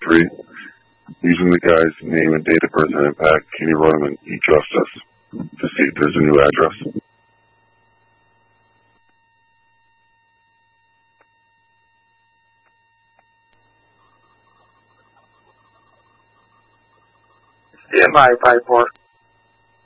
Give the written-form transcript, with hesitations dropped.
3. Using the guy's name and date of birth and impact, can you run him an e-justice to see if there's a new address? Stand by, 5-4.